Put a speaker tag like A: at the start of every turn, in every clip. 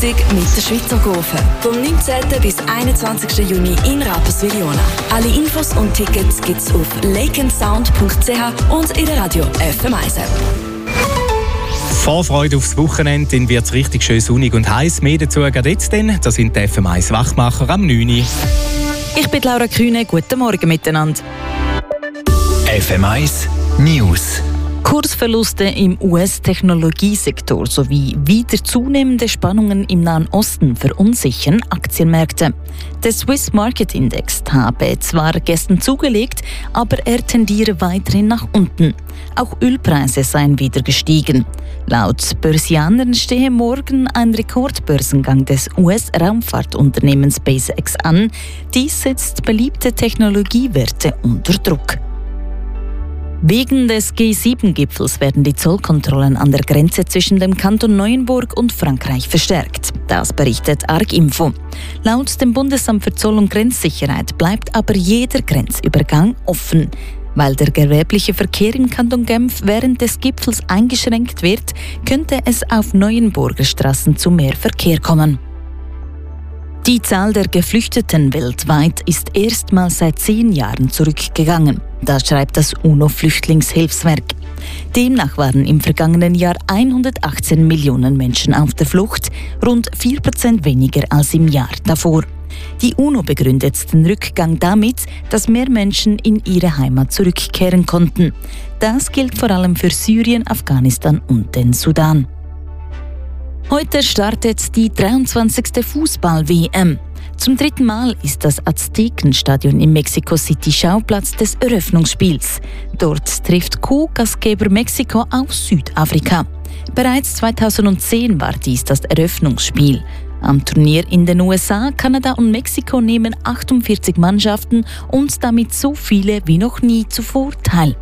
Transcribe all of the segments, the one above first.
A: mit der Schweizer Gofen. Vom 19. bis 21. Juni in Rapperswil-Jona. Alle Infos und Tickets gibt's auf lakeandsound.ch und in der Radio FM1 App.
B: Vorfreude aufs Wochenende, dann wird es richtig schön sonnig und heiß. Mehr dazu geht jetzt denn. Das sind die FM1 Wachmacher am 9.
C: Ich bin Laura Kühne. Guten Morgen miteinander.
D: FM1 News.
C: Kursverluste im US-Technologiesektor sowie wieder zunehmende Spannungen im Nahen Osten verunsichern Aktienmärkte. Der Swiss Market Index habe zwar gestern zugelegt, aber er tendiere weiterhin nach unten. Auch Ölpreise seien wieder gestiegen. Laut Börsianern stehe morgen ein Rekordbörsengang des US-Raumfahrtunternehmens SpaceX an. Dies setzt beliebte Technologiewerte unter Druck. Wegen des G7-Gipfels werden die Zollkontrollen an der Grenze zwischen dem Kanton Neuenburg und Frankreich verstärkt. Das berichtet Arginfo. Laut dem Bundesamt für Zoll- und Grenzsicherheit bleibt aber jeder Grenzübergang offen. Weil der gewerbliche Verkehr im Kanton Genf während des Gipfels eingeschränkt wird, könnte es auf Neuenburger Straßen zu mehr Verkehr kommen. Die Zahl der Geflüchteten weltweit ist erstmals seit 10 Jahren zurückgegangen. Das schreibt das UNO-Flüchtlingshilfswerk. Demnach waren im vergangenen Jahr 118 Millionen Menschen auf der Flucht, rund 4% weniger als im Jahr davor. Die UNO begründet den Rückgang damit, dass mehr Menschen in ihre Heimat zurückkehren konnten. Das gilt vor allem für Syrien, Afghanistan und den Sudan. Heute startet die 23. Fußball-WM. Zum 3. Mal ist das Aztekenstadion in Mexico City Schauplatz des Eröffnungsspiels. Dort trifft Co-Gastgeber Mexiko auf Südafrika. Bereits 2010 war dies das Eröffnungsspiel. Am Turnier in den USA, Kanada und Mexiko nehmen 48 Mannschaften und damit so viele wie noch nie zuvor teil.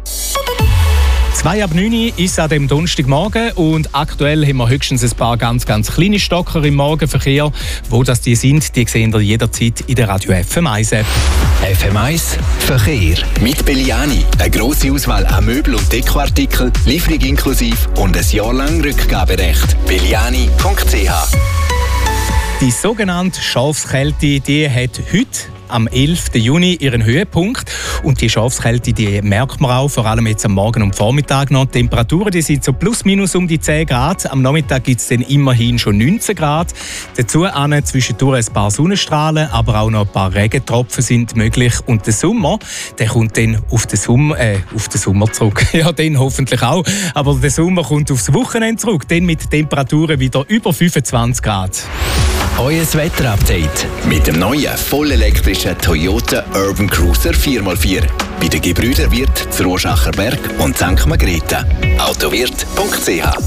B: 2 ab 9 ist an dem Donnerstagmorgen und aktuell haben wir höchstens ein paar ganz kleine Stocker im Morgenverkehr. Wo das die sind, die sehen ihr jederzeit in der Radio FM1 App.
D: FM1 Verkehr mit Belliani. Eine grosse Auswahl an Möbel- und Dekoartikeln, Lieferung inklusive und ein Jahr lang Rückgaberecht. belliani.ch.
B: Die sogenannte Schafskälte, die hat heute am 11. Juni ihren Höhepunkt. Und die Schafskälte, die merkt man auch, vor allem jetzt am Morgen und Vormittag noch. Die Temperaturen die sind so plus minus um die 10 Grad. Am Nachmittag gibt es dann immerhin schon 19 Grad. Dazu zwischendurch ein paar Sonnenstrahlen, aber auch noch ein paar Regentropfen sind möglich. Und der Sommer, der kommt dann auf den Sommer zurück. Ja, dann hoffentlich auch. Aber der Sommer kommt aufs Wochenende zurück. Dann mit Temperaturen wieder über 25 Grad.
D: Euer Wetterupdate mit dem neuen vollelektrischen Toyota Urban Cruiser 4x4. Bei den Gebrüder Wirth, Rorschacher Berg und St. Margrethe. Autowirt.ch